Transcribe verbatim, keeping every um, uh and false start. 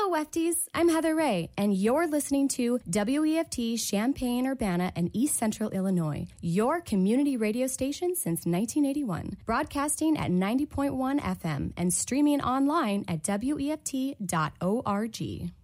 Hello, Wefties. I'm Heather Ray, and you're listening to W E F T Champaign-Urbana and East Central Illinois, your community radio station since nineteen eighty-one, broadcasting at ninety point one F M and streaming online at W E F T dot org.